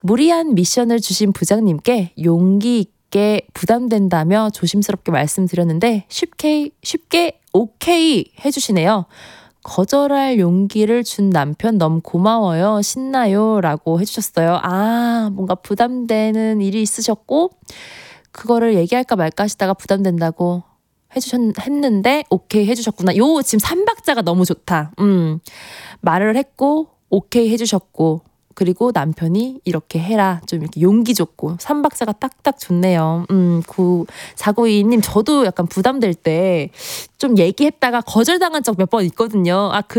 무리한 미션을 주신 부장님께 용기 있게 부담된다며 조심스럽게 말씀드렸는데 쉽게 오케이 해주시네요. 거절할 용기를 준 남편 너무 고마워요. 신나요. 라고 해주셨어요. 아, 뭔가 부담되는 일이 있으셨고 그거를 얘기할까 말까 하시다가 부담된다고 했는데 오케이 해주셨구나. 요 지금 3박자가 너무 좋다. 말을 했고 오케이 해주셨고 그리고 남편이 이렇게 해라. 좀 이렇게 용기 줬고 3박자가 딱딱 좋네요. 9492님 저도 약간 부담될 때 좀 얘기했다가 거절당한 적 몇 번 있거든요.